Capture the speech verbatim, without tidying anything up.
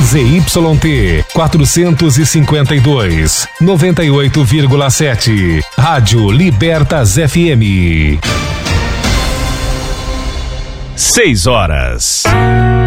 Z Y T quatrocentos e cinquenta e dois, noventa e oito vírgula sete. Rádio Libertas F M. Seis horas.